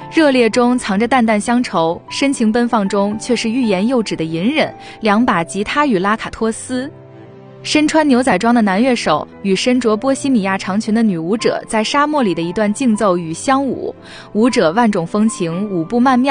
热烈中藏着淡淡乡愁，深情奔放中却是欲言又止的隐忍。两把吉他与拉卡托斯。身穿牛仔装的男乐手与身着波西米亚长裙的女舞者在沙漠里的一段竞奏与相舞，舞者万种风情，舞步曼妙，